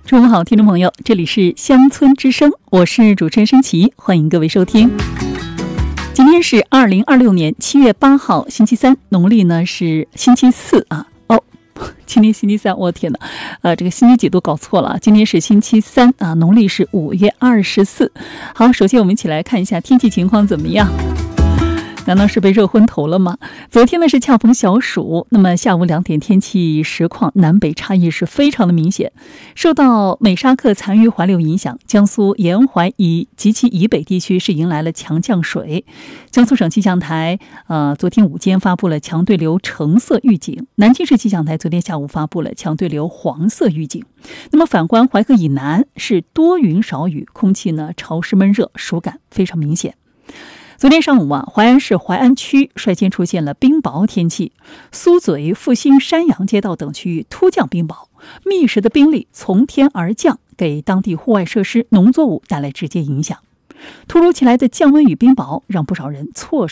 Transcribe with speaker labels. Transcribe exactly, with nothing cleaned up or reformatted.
Speaker 1: 中午好，听众朋友，这里是乡村之声，我是主持人申琪，欢迎各位收听。今天是二零二六年七月八号，星期三，农历呢是星期四啊。哦，今天星期三，我天哪，呃，这个星期几都搞错了。今天是星期三啊，农历是五月二十四。好，首先我们一起来看一下天气情况怎么样。难道是被热昏头了吗？昨天呢是恰逢小暑，那么下午两点天气实况南北差异是非常的明显。受到美沙克残余环流影响，江苏沿淮以及其以北地区是迎来了强降水。江苏省气象台呃昨天午间发布了强对流橙色预警，南京市气象台昨天下午发布了强对流黄色预警。那么反观淮河以南是多云少雨，空气呢潮湿闷热，暑感非常明显。昨天上午啊，淮安市淮安区率先出现了冰雹天气，苏嘴、复兴、山阳街道等区域突降冰雹，密实的冰粒从天而降，给当地户外设施、农作物带来直接影响。突如其来的降温与冰雹让不少人措手